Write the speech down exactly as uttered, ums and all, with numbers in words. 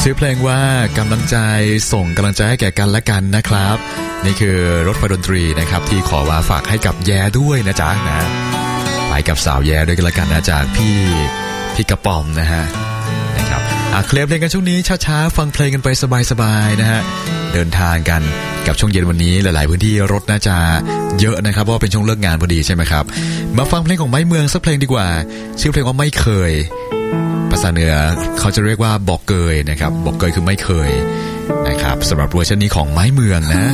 ชื่อเพลงว่ากำลังใจส่งกำลังใจให้แก่กันและกันนะครับนี่คือรถไฟดนตรีนะครับที่ขอว่าฝากให้กับแย่ด้วยนะจ๊ะนะไปกับสาวแย่ด้วยกันละกันนะจากพี่พี่กระป๋อมนะฮะนะครับอ่ะเคลียร์เพลงกันช่วงนี้ช้าๆฟังเพลงกันไปสบายๆนะฮะเดินทางกันกับช่วงเย็นวันนี้หลายๆพื้นที่รถน่าจะเยอะนะครับเพราะว่าเป็นช่วงเลิกงานพอดีใช่ไหมครับมาฟังเพลงของไม้เมืองสักเพลงดีกว่าชื่อเพลงว่าไม่เคยภาษาเหนือเขาจะเรียกว่าบอกเกยนะครับบอกเกยคือไม่เคยนะครับสำหรับเวอร์ชันนี้ของไม้เมืองนะ